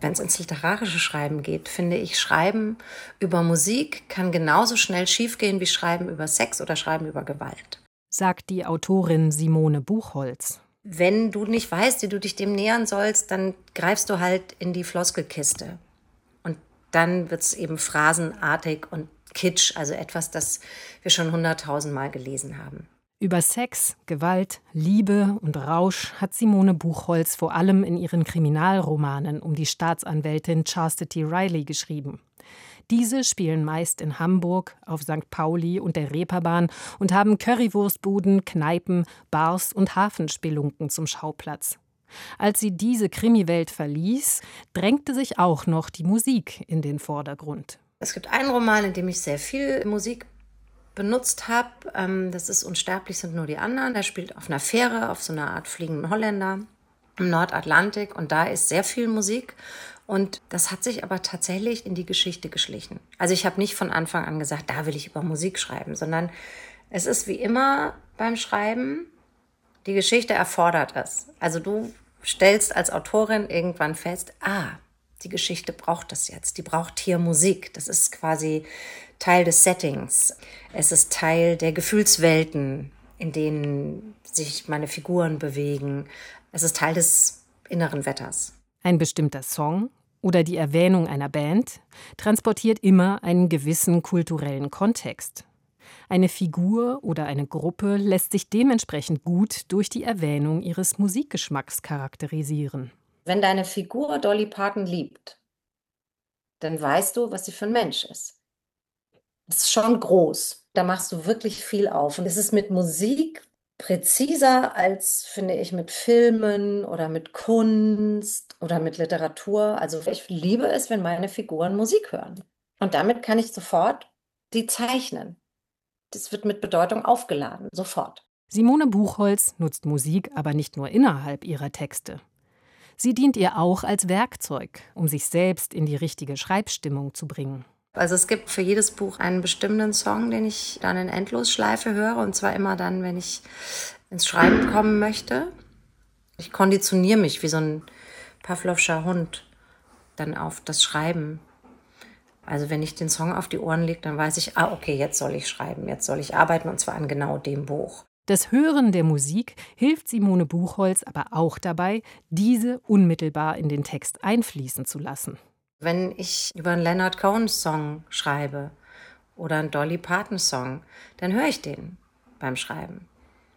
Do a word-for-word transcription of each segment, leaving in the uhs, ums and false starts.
Wenn es ins literarische Schreiben geht, finde ich, Schreiben über Musik kann genauso schnell schiefgehen wie Schreiben über Sex oder Schreiben über Gewalt. Sagt die Autorin Simone Buchholz. Wenn du nicht weißt, wie du dich dem nähern sollst, dann greifst du halt in die Floskelkiste. Und dann wird es eben phrasenartig und kitsch, also etwas, das wir schon hunderttausendmal gelesen haben. Über Sex, Gewalt, Liebe und Rausch hat Simone Buchholz vor allem in ihren Kriminalromanen um die Staatsanwältin Chastity Riley geschrieben. Diese spielen meist in Hamburg, auf Sankt Pauli und der Reeperbahn und haben Currywurstbuden, Kneipen, Bars und Hafenspelunken zum Schauplatz. Als sie diese Krimiwelt verließ, drängte sich auch noch die Musik in den Vordergrund. Es gibt einen Roman, in dem ich sehr viel Musik benutzt habe. Das ist Unsterblich sind nur die anderen. Der spielt auf einer Fähre, auf so einer Art fliegenden Holländer im Nordatlantik. Und da ist sehr viel Musik. Und das hat sich aber tatsächlich in die Geschichte geschlichen. Also ich habe nicht von Anfang an gesagt, da will ich über Musik schreiben, sondern es ist wie immer beim Schreiben, die Geschichte erfordert es. Also du stellst als Autorin irgendwann fest, ah, die Geschichte braucht das jetzt, die braucht hier Musik. Das ist quasi Teil des Settings. Es ist Teil der Gefühlswelten, in denen sich meine Figuren bewegen. Es ist Teil des inneren Wetters. Ein bestimmter Song oder die Erwähnung einer Band transportiert immer einen gewissen kulturellen Kontext. Eine Figur oder eine Gruppe lässt sich dementsprechend gut durch die Erwähnung ihres Musikgeschmacks charakterisieren. Wenn deine Figur Dolly Parton liebt, dann weißt du, was sie für ein Mensch ist. Das ist schon groß. Da machst du wirklich viel auf. Und es ist mit Musik präziser als, finde ich, mit Filmen oder mit Kunst oder mit Literatur. Also ich liebe es, wenn meine Figuren Musik hören. Und damit kann ich sofort die zeichnen. Das wird mit Bedeutung aufgeladen, sofort. Simone Buchholz nutzt Musik aber nicht nur innerhalb ihrer Texte. Sie dient ihr auch als Werkzeug, um sich selbst in die richtige Schreibstimmung zu bringen. Also es gibt für jedes Buch einen bestimmten Song, den ich dann in Endlosschleife höre. Und zwar immer dann, wenn ich ins Schreiben kommen möchte. Ich konditioniere mich wie so ein Pavlovscher Hund dann auf das Schreiben. Also wenn ich den Song auf die Ohren lege, dann weiß ich, ah, okay, jetzt soll ich schreiben, jetzt soll ich arbeiten und zwar an genau dem Buch. Das Hören der Musik hilft Simone Buchholz aber auch dabei, diese unmittelbar in den Text einfließen zu lassen. Wenn ich über einen Leonard Cohen-Song schreibe oder einen Dolly Parton-Song, dann höre ich den beim Schreiben.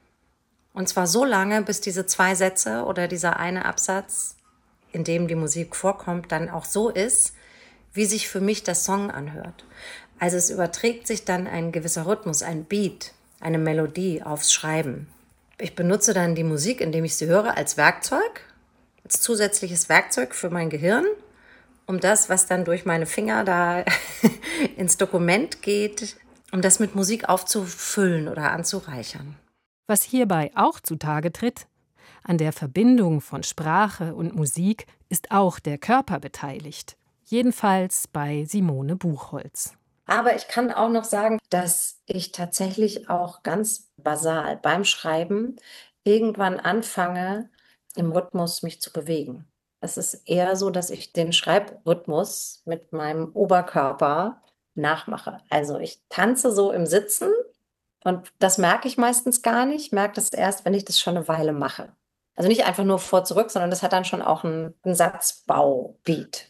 Und zwar so lange, bis diese zwei Sätze oder dieser eine Absatz, in dem die Musik vorkommt, dann auch so ist, wie sich für mich der Song anhört. Also es überträgt sich dann ein gewisser Rhythmus, ein Beat, eine Melodie aufs Schreiben. Ich benutze dann die Musik, indem ich sie höre, als Werkzeug, als zusätzliches Werkzeug für mein Gehirn, um das, was dann durch meine Finger da ins Dokument geht, um das mit Musik aufzufüllen oder anzureichern. Was hierbei auch zutage tritt, an der Verbindung von Sprache und Musik ist auch der Körper beteiligt. Jedenfalls bei Simone Buchholz. Aber ich kann auch noch sagen, dass ich tatsächlich auch ganz basal beim Schreiben irgendwann anfange, im Rhythmus mich zu bewegen. Es ist eher so, dass ich den Schreibrhythmus mit meinem Oberkörper nachmache. Also ich tanze so im Sitzen und das merke ich meistens gar nicht, merke das erst, wenn ich das schon eine Weile mache. Also nicht einfach nur vor, zurück, sondern das hat dann schon auch einen, einen Satzbau-Beat.